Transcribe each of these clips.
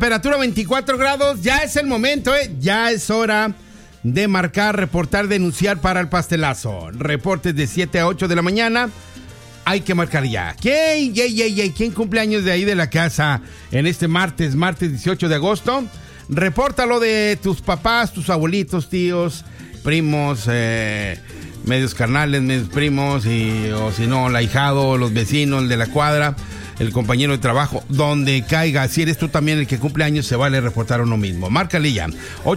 temperatura 24 grados. Ya es el momento, ya es hora de marcar, reportar, denunciar para el pastelazo. Reportes de 7 a 8 de la mañana. Hay que marcar ya. ¿Quién cumple años de ahí de la casa en este martes 18 de agosto? Repórtalo de tus papás, tus abuelitos, tíos, primos, medios carnales, medios primos, o si no, el ahijado, los vecinos, el de la cuadra, el compañero de trabajo, donde caiga. Si eres tú también el que cumple años, se vale reportar uno mismo. Márcale ya.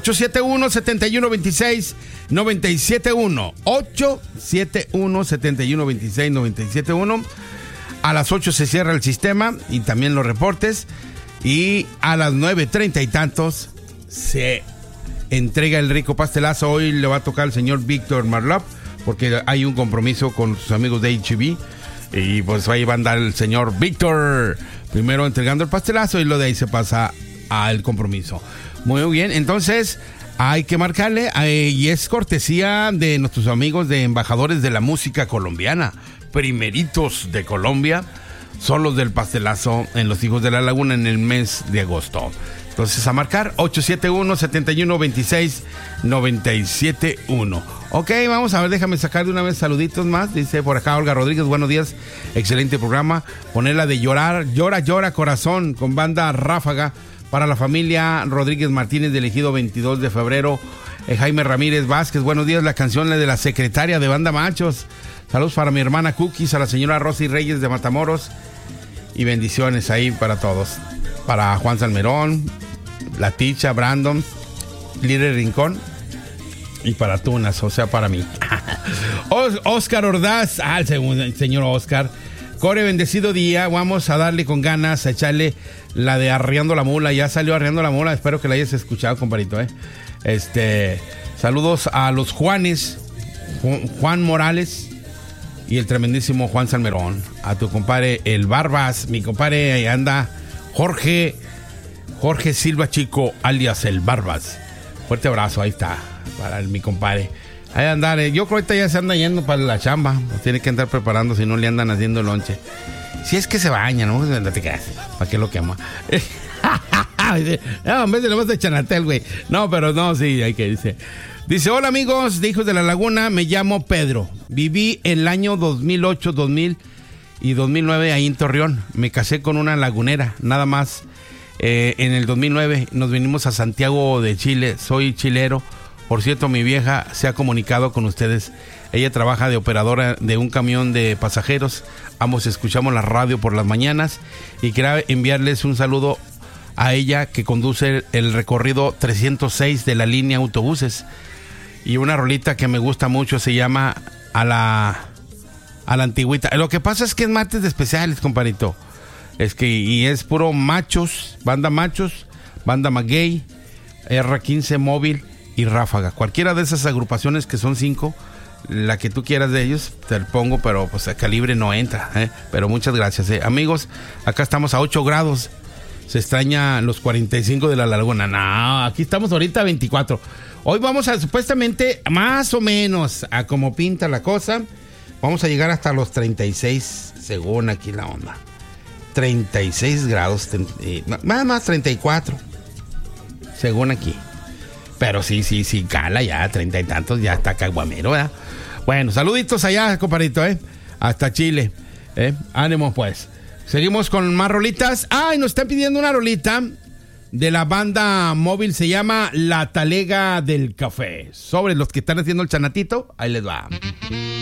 871-7126-971. 871-7126-971. A las 8 se cierra el sistema y también los reportes. Y a las 9:30 y tantos se entrega el rico pastelazo. Hoy le va a tocar al señor Víctor Marlop, porque hay un compromiso con sus amigos de HB. Y pues ahí va a andar el señor Víctor primero entregando el pastelazo y lo de ahí se pasa al compromiso. Muy bien, entonces hay que marcarle, y es cortesía de nuestros amigos de Embajadores de la Música Colombiana, primeritos de Colombia, son los del pastelazo en Los Hijos de la Laguna en el mes de agosto. Entonces a marcar 871-7126-971. Ok, vamos a ver, déjame sacar de una vez saluditos más. Dice por acá Olga Rodríguez, buenos días, excelente programa. Ponerla de llorar, llora corazón con banda Ráfaga para la familia Rodríguez Martínez del Ejido 22 de febrero. Jaime Ramírez Vázquez, buenos días, la canción de la secretaria de Banda Machos. Saludos para mi hermana Cookies, a la señora Rosy Reyes de Matamoros y bendiciones ahí para todos. Para Juan Salmerón, La Ticha, Brandon, Líder Rincón y para Tunas, o sea, para mí. Oscar Ordaz, el señor Oscar. Core, bendecido día, vamos a darle con ganas, a echarle la de Arreando la Mula. Ya salió Arreando la Mula, espero que la hayas escuchado, compadrito, saludos a los Juanes, Juan Morales y el tremendísimo Juan Salmerón. A tu compadre el Barbas, mi compadre, ahí anda Jorge Silva Chico, alias el Barbas. Fuerte abrazo, ahí está, para mi compadre. Ahí andar, yo creo que ahorita ya se anda yendo para la chamba. Tiene que andar preparando, si no le andan haciendo el lonche. Si es que se baña, ¿no? No te quedas, ¿para qué lo quema? No, en vez de nomás de Chanatel, güey. No, pero no, sí, hay que dice. Dice, hola amigos de Hijos de la Laguna, me llamo Pedro. Viví el año 2008, 2000 y 2009 ahí en Torreón. Me casé con una lagunera, nada más. En el 2009 nos vinimos a Santiago de Chile. Soy chilero. Por cierto, mi vieja se ha comunicado con ustedes. Ella trabaja de operadora de un camión de pasajeros. Ambos escuchamos la radio por las mañanas. Y quería enviarles un saludo a ella, que conduce el recorrido 306 de la línea autobuses. Y una rolita que me gusta mucho se llama A la Antigüita. Lo que pasa es que es martes de especiales, compadrito. Es que, y es puro machos, banda Maguey, R15 Móvil y Ráfaga. Cualquiera de esas agrupaciones, que son 5, la que tú quieras de ellos, te lo pongo, pero pues a calibre no entra, Pero muchas gracias, Amigos, acá estamos a 8 grados. Se extraña los 45 de la Laguna. No, aquí estamos ahorita a 24. Hoy vamos a, supuestamente, más o menos, a como pinta la cosa, vamos a llegar hasta los 36, según aquí la onda. 36 grados, más 34, según aquí. Pero sí, cala ya, 30 y tantos, ya está caguamero, ¿verdad? Bueno, saluditos allá, compadrito, hasta Chile, ánimo pues. Seguimos con más rolitas. Y nos están pidiendo una rolita de la banda móvil, se llama La Talega del Café. Sobre los que están haciendo el chanatito, ahí les va.